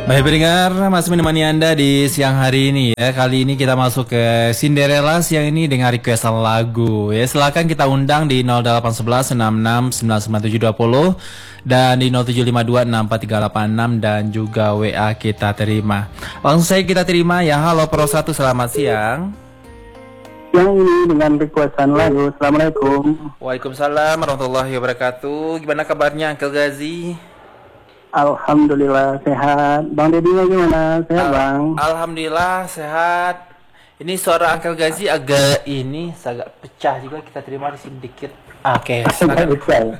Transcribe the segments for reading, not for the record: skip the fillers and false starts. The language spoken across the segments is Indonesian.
Baik pendengar, masih menemani Anda di siang hari ini ya. Kali ini kita masuk ke Cinderella siang ini dengan requestan lagu ya. Silakan kita undang di 0811 66 99720 dan di 0752 64386 dan juga WA kita terima. Langsung saja kita terima ya. Halo Pro 1, selamat siang. Yang ini dengan requestan lagu. Assalamualaikum. Waalaikumsalam warahmatullahi wabarakatuh. Gimana kabarnya Uncle Gazi? Alhamdulillah sehat. Bang Dedinya gimana? Sehat Bang? Alhamdulillah sehat. Ini suara Uncle Gazi agak pecah juga, kita terima di sini dikit. Oke, silakan.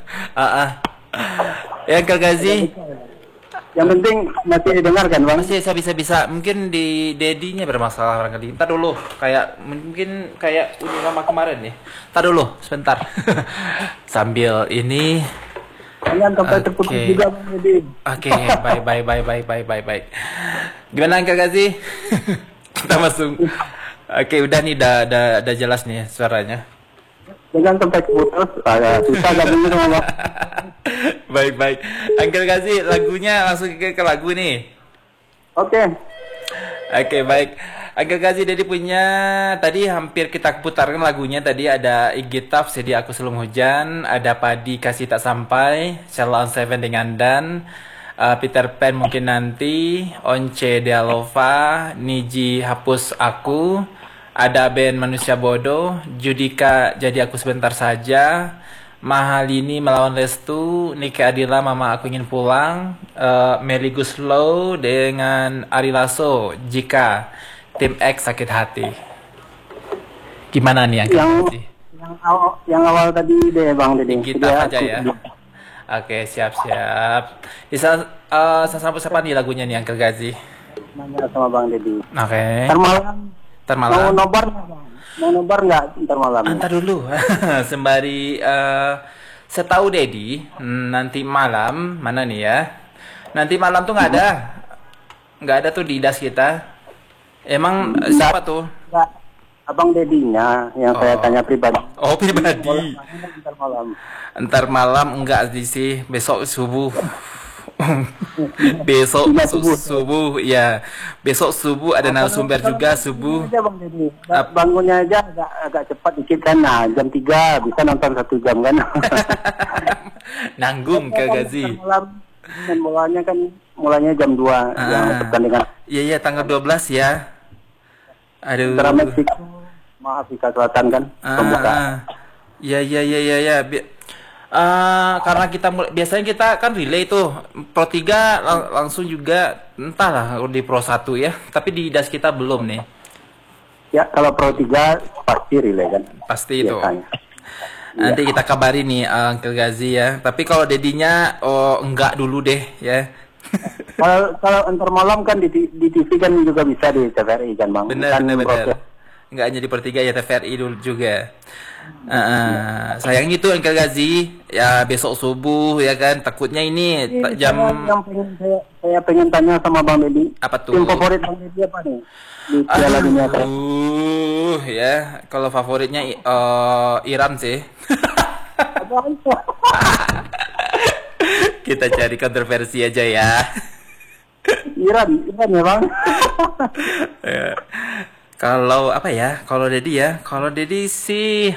Ya Uncle Gazi. Yang penting masih didengarkan Bang. Masih bisa. Mungkin di Dedinya bermasalah barangkali. Entar dulu, mungkin kayak Uni Mama kemarin nih. Entar dulu, sebentar. Sambil ini. Kalian sampai terputus juga Bang Dedi. Oke, baik. Gimana Uncle Gazi? Kita masuk. Oke, udah nih, udah jelas nih suaranya. Jangan sampai terputus, susah gabung sama Bang. Baik. Uncle Gazi, lagunya langsung ke lagu nih. Oke, baik. Uncle Gazi, Dedi punya tadi hampir kita putarkan lagunya. Tadi ada Iggy Taf, Jadi Aku Sebelum Hujan, ada Padi Kasih Tak Sampai, Sheila on Seven dengan Dan, Peter Pan Mungkin Nanti, Once Dealova, Niji Hapus Aku, ada band Manusia Bodoh, Judika Jadi Aku Sebentar Saja, Mahalini Melawan Restu, Nike Adila Mama Aku Ingin Pulang, Melly Guslow dengan Ari Lasso, Jika, Tim X Sakit Hati. Gimana nih yang awal tadi deh Bang Dedi. Kita aja ya. Oke, siap. Bisa siapa nih lagunya nih Uncle Gazi? Nanya sama Bang Dedi. Oke. Termalam. Mau nobar nggak ntar malam? Antar dulu. Sembari setahu Dedi, nanti malam mana nih ya? Nanti malam tuh nggak ada tuh di das kita. Emang siapa tuh? Nggak. Abang Dedinya yang saya tanya pribadi. Oh, pribadi. Ntar malam enggak sih, besok subuh. Subuh ya. Besok subuh ada narasumber juga subuh. Bangunnya aja agak cepat dikit kan. Nah, jam 3 bisa nonton 1 jam kan. Nanggung ke Gazi. Dan mulanya kan jam 2 yang pertandingan. Iya, tanggal 12 ya. Aduh. Antara Meksiko sama Afrika Selatan kan pembukaan. Iya. Karena biasanya kita kan relay tuh Pro 3 langsung juga entahlah di Pro 1 ya. Tapi di das kita belum nih. Ya, kalau Pro 3 pasti relay kan. Pasti itu. Nanti kita kabari nih Uncle Gazi ya. Tapi kalau Dedinya enggak dulu deh ya. Kalau antar malam kan di TV kan juga bisa di TVRI kan Bang. Benar. Enggak hanya di Pro 3 ya, TVRI dulu juga. Sayang itu Uncle Gazi ya, besok subuh ya kan, takutnya ini jam yang saya pengen tanya sama Bang Dedi. Apa tuh? Tim favorit Bang Dedi apa nih di Piala Dunia? Ya, kalau favoritnya Iran sih. Kita cari kontroversi aja ya. Iran ya Bang. Kalau apa ya? Kalau Dedi sih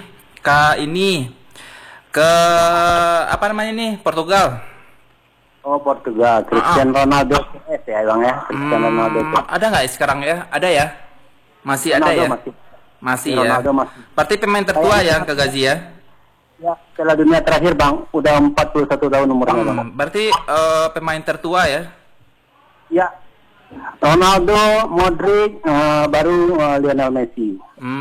ke apa namanya nih? Portugal. Oh, Portugal. Cristiano Ronaldo ya Bang ya. Cristiano Ronaldo. Ada nggak sekarang ya? Ada ya? Masih Ronaldo ada ya? Masih ya. Ronaldo masih. Berarti pemain tertua ya ke Gazi ya? Ya, Piala Dunia terakhir Bang, udah 41 tahun umurnya Bang. Berarti pemain tertua ya? Ya. Ronaldo, Modric, baru Lionel Messi.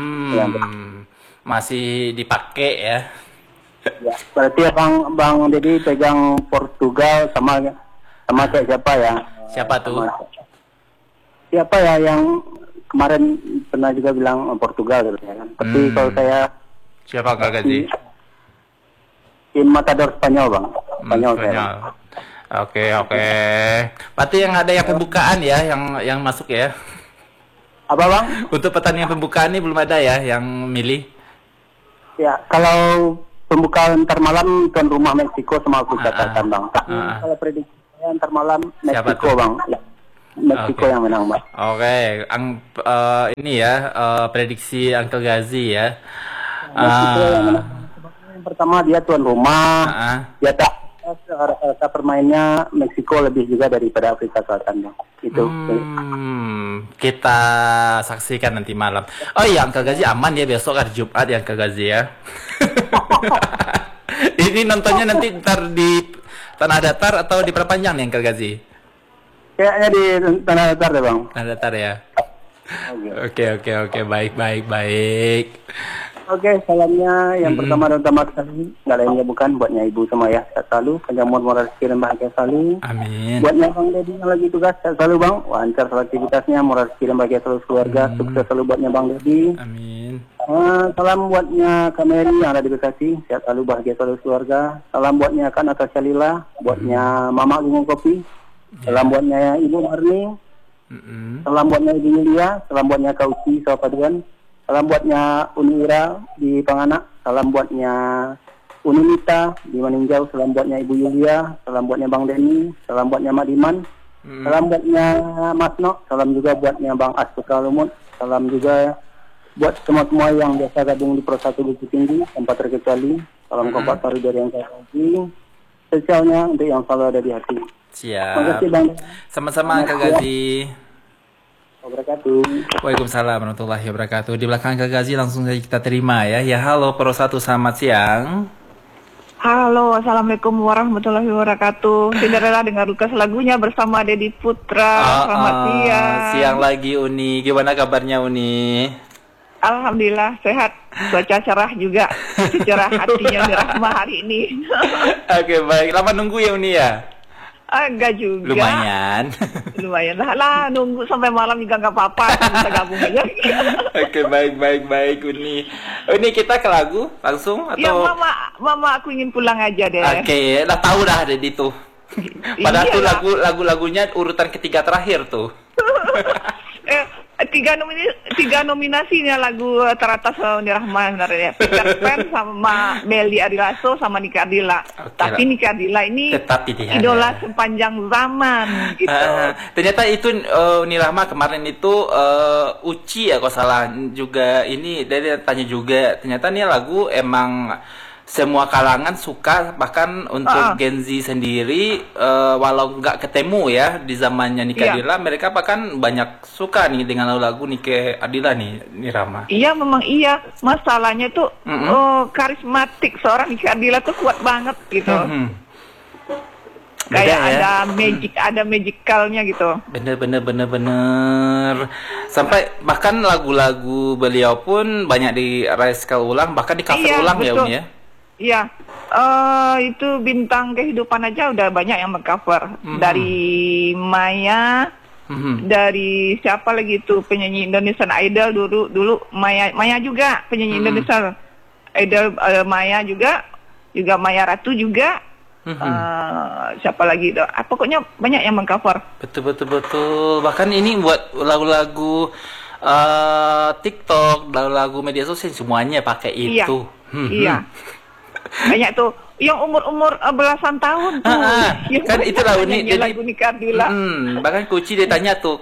Masih dipakai ya? Ya, berarti Bang Dedi pegang Portugal sama kayak siapa ya? Siapa tuh? Siapa ya yang kemarin pernah juga bilang Portugal gitu ya kan? Tapi kalau saya siapa Kak Gazi? Tim Matador Spanyol Bang. Spanyol. Oke. Berarti yang ada yang pembukaan ya, yang masuk ya? Apa Bang? Untuk pertandingan pembukaan ini belum ada ya yang milih? Ya, kalau pembukaan ntar malam tuan rumah Meksiko sama Afrika Selatan Bang. Tapi kalau prediksi saya ntar malam Meksiko Bang. Ya. Meksiko yang menang, Mbak. Oke, ini ya prediksi Uncle Gazi ya. Meksiko yang menang. Yang pertama dia tuan rumah. Dia tak rata permainnya Meksiko lebih juga daripada Afrika Selatan, Bang. Itu. Kita saksikan nanti malam. Oh iya, Uncle Gazi aman ya besok hari Jumat ya Uncle Gazi ya. Ini nontonnya nanti ntar di Tanah Datar atau diperpanjang nih Uncle Gazi? Kayaknya di Tanah Datar deh, Bang. Tanah Datar ya. Oke, baik. Oke, salamnya yang pertama dan utama sekali, nggak lainnya bukan buatnya ibu sama ya, sehat selalu, panjang umur, moral rezeki dan bahagia selalu. Amin. Buatnya Bang Dedi yang lagi tugas, sehat selalu Bang, lancar selalu aktivitasnya, moral rezeki dan bahagia selalu keluarga, sukses selalu buatnya Bang Dedi. Amin. Salam buatnya Kameri yang ada di Bekasi, sehat selalu bahagia selalu keluarga. Salam buatnya kan Natasha Lila, buatnya Mama Gunung Kopi. Salam buatnya Ibu Marni. Salam buatnya Ibu Yulia, salam buatnya Kauci Sawapaduan. Salam buatnya Uni Ira di Panganak. Salam buatnya Uni Nita di Maninjau. Salam buatnya Ibu Yulia. Salam buatnya Bang Denny. Salam buatnya Mak Diman. Salam buatnya Mas Nok. Salam juga buatnya Bang Astuka Lumut. Salam juga buat semua yang biasa gabung di Pro 1 Bukit Tinggi tanpa terkecuali. Salam kompak sari dari yang saya kasih. Spesialnya untuk yang selalu ada di hati. Siap. Terima kasih Bang. Sama-sama Uncle Gazi. Wabarakatuh. Waalaikumsalam warahmatullahi wabarakatuh. Di belakang Kak Gazi langsung saja kita terima ya. Ya halo Pro 1, selamat siang. Halo, assalamualaikum warahmatullahi wabarakatuh. Cinderella dengar Lukas lagunya bersama Dedi Putra. Selamat siang. Siang lagi Uni. Gimana kabarnya Uni? Alhamdulillah sehat. Cuaca cerah juga. Cerah hatinya dirahmah hari ini. Oke baik. Lama nunggu ya Uni ya? Enggak juga. Lumayan lah, nunggu sampai malam juga nggak apa-apa, bisa gabung aja. Oke, baik Uni. Uni kita ke lagu langsung atau? Ya mama aku ingin pulang aja deh. Oke, dah tahu dah ada itu. Padahal tuh lagu-lagunya urutan ketiga terakhir tuh. Tiga nominasinya lagu teratas Uni Rahma sebenarnya. Peter Pan sama Melly Adilaso sama Niki Ardila. Tapi Niki Ardila ini idola sepanjang zaman gitu. Ternyata itu Uni Rahma kemarin itu Uci ya kalau salah juga ini dari tanya juga. Ternyata nih lagu emang semua kalangan suka, bahkan untuk Gen Z sendiri walau nggak ketemu ya di zamannya Niki Ardila, mereka bahkan banyak suka nih dengan lagu-lagu Niki Ardila nih Rama. Iya memang iya, masalahnya tuh karismatik seorang Niki Ardila tuh kuat banget gitu. Kayak ya? ada magicalnya gitu. Bener. Sampai bahkan lagu-lagu beliau pun banyak di recycle ulang, bahkan di cover ulang betul. Ya Umi ya. Iya, itu Bintang Kehidupan aja udah banyak yang mengcover. Dari Maya, dari siapa lagi itu penyanyi Indonesian Idol dulu Maya juga penyanyi Indonesia Idol, Maya juga Maya Ratu juga. Siapa lagi itu? Pokoknya banyak yang mengcover. Betul. Bahkan ini buat lagu-lagu TikTok, lagu-lagu media sosial semuanya pakai itu. Iya. Banyak tuh yang umur belasan tahun tuh. Kan itu lagu Niki Ardila. Bahkan Kuci dia tanya tuh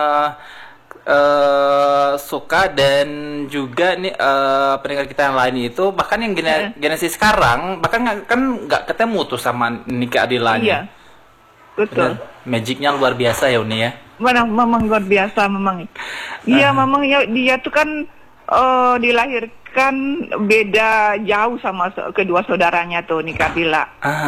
suka, dan juga nih pendengar kita yang lain itu bahkan yang generasi sekarang bahkan kan nggak ketemu tuh sama Niki Ardilanya. Iya. Betul. Magicnya luar biasa ya Uni ya. Memang luar biasa memang. Iya memang ya, dia tuh kan dilahirkan beda jauh sama kedua saudaranya tuh Niki Ardila.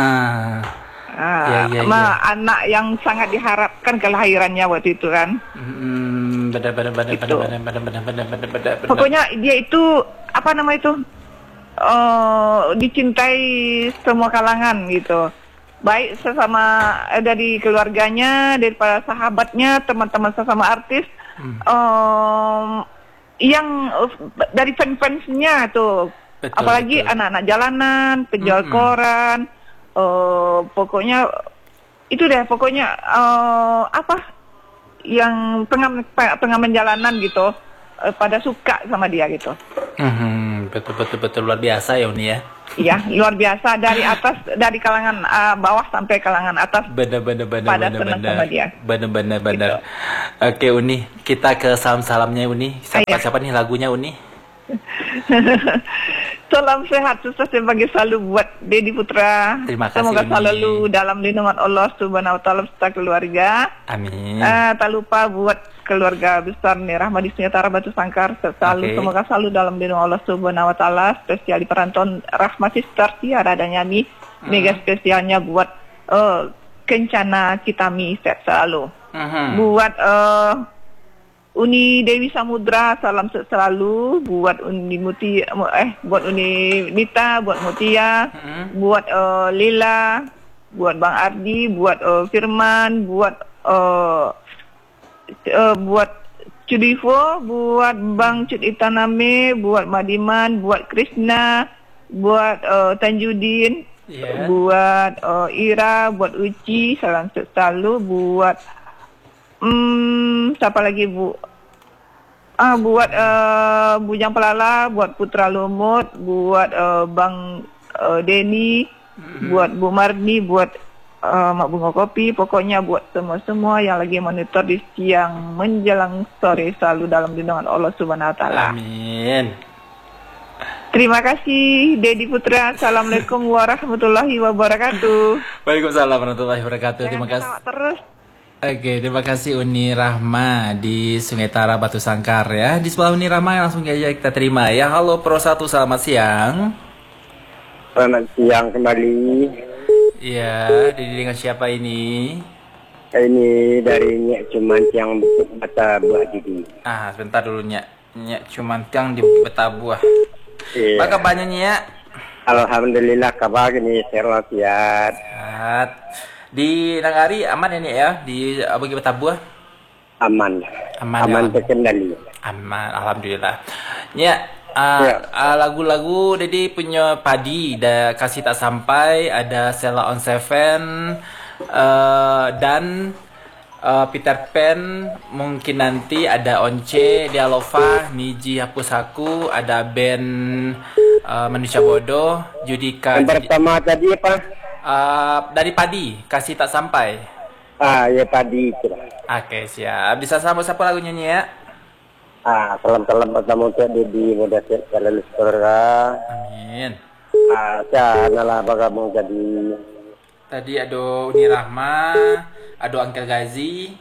Anak yang sangat diharapkan kelahirannya waktu itu kan. Benar. Pokoknya dia itu apa nama itu dicintai semua kalangan gitu. Baik sesama dari keluarganya, daripada sahabatnya, teman-teman sesama artis. Yang dari fans-fansnya tuh, apalagi anak-anak jalanan, penjual koran, pokoknya itu deh, pokoknya apa yang pengamen jalanan gitu, pada suka sama dia gitu. Betul luar biasa ya Uni ya. Iya, luar biasa dari atas, dari kalangan bawah sampai kalangan atas. Benar. Senang sama dia. Benar. Gitu. Oke Uni, kita ke salamnya Uni. Siapa nih lagunya Uni? Salam sehat, sukses sebagai selalu buat Dedi Putra. Terima kasih, Semoga Uni. selalu dalam lindungan Allah Subhanahu Wa Taala beserta keluarga. Amin. Tak lupa buat keluarga besar nih Rahma di Utara Batu Sangkar selalu semoga selalu dalam lindungan Allah Subhanahu Wa Taala. Spesial di perantauan Rahma Sister Tiara dan Yani. Mega spesialnya buat Kencana Citami set selalu. Buat Uni Dewi Samudra salam selalu, buat Uni buat Uni Nita, buat Mutia, buat Lila, buat Bang Ardi, buat Firman, buat Cudivo, buat Bang Cud Itaname, buat Madiman, buat Krishna, buat Tanjudin, buat Ira, buat Uci, salam selalu, buat siapa lagi Bu? Buat Bujang Pelala, buat Putra Lumut, buat Bang Denny, buat Bu Marni, buat Mak Bunga Kopi, pokoknya buat semua yang lagi monitor di siang menjelang sore selalu dalam lindungan Allah Subhanahu Wa Taala. Amin. Terima kasih Dedi Putra. Assalamualaikum warahmatullahi wabarakatuh. Waalaikumsalam warahmatullahi wabarakatuh. Terima kasih. Terus. Oke, terima kasih Uni Rahma di Sungai Tara Batu Sangkar ya. Di sebelah Uni Rahma langsung aja kita terima ya. Halo Pro 1, selamat siang. Selamat siang kembali. Iya, dengan siapa ini? Ini dari Nyak Cumantiang Betabuah Didi. Sebentar dulu Nyak Cumantiang di Betabuah. Iya. Apa kabarnya Nyak? Alhamdulillah kabar ini sehat. Sehat. Di Nangari aman ini ya di bagi Betabuah? Aman terkendali. Aman, alhamdulillah. Ya, lagu-lagu Dedi punya Padi, ada Kasih Tak Sampai, ada Sela on Seven, dan Peter Pan, mungkin nanti ada Once, Dialova, Niji Hapus Aku, ada band Manusia Bodoh, Judika. Yang pertama tadi apa? Dari Padi, Kasih Tak Sampai. Ya Padi. Oke, siap. Bisa sambut-sambut lagunya ya. Salam-salam pertama untuk Dedi mudah sehat selalu semoga. Amin. Saya bergabung tadi ada Uni Rahma, ada Angkel Gazi.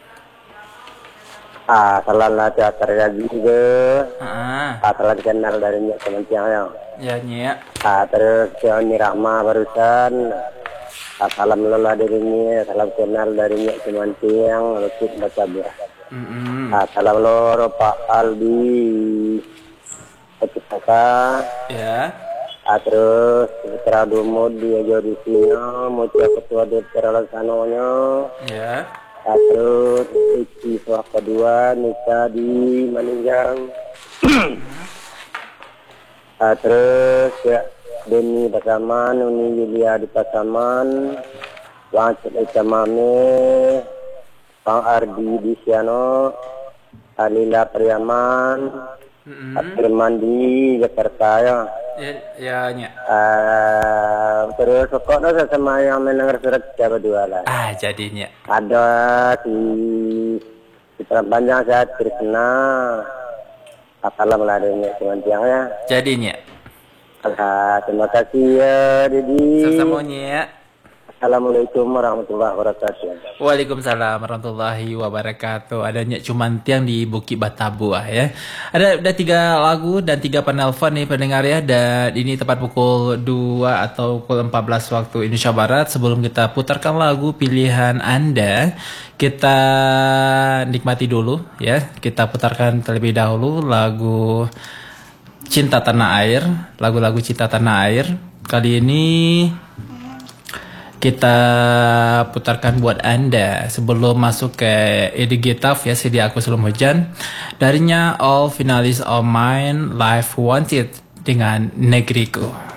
Salam teater Gazi juga. Salam kenal dari Nyak Cumantiang ya. Ya Nyak. Terus Uni Rahma barusan. Salam lelah dirinya, salam kenal dari Nyak Cumantiang, Lutut Betabuah. Salam loro Pak Aldi Epitaka. Ya. Terus Putra Dumud dia Jodisino, Mutia Ketua DPR Laksanonya. Ya. Terus Iki Suah kedua Nika di Maninggang. Terus ya Denny Pasaman, Uni Yulia di Pasaman, Bang Cik Mame, Bang Ardi di Siano, Alila Priaman, Firman di Jakarta ya. Ya Nyak. Terus kok sama yang mendengar surat siapa dua lah. Jadinya. Ada si Citra Panjang saya Krishna. Salam lah dari Cumantiang ya. Jadinya. Terima kasih ya Dedi. Sama-sama Nyak. Assalamualaikum warahmatullahi wabarakatuh. Waalaikumsalam warahmatullahi wabarakatuh. Ada Nyak Cumantiang di Bukit Batabuah ya. Ada 3 lagu dan 3 penelpon nih pendengar ya. Dan ini tepat pukul 2 atau pukul 14 waktu Indonesia Barat. Sebelum kita putarkan lagu pilihan Anda, kita nikmati dulu ya. Kita putarkan terlebih dahulu lagu Cinta Tanah Air, lagu-lagu Cinta Tanah Air. Kali ini kita putarkan buat Anda sebelum masuk ke Edi Gitaf ya, CD Aku Sebelum Hujan. Darinya All Finalis All Mine, Life Wanted dengan Negriku.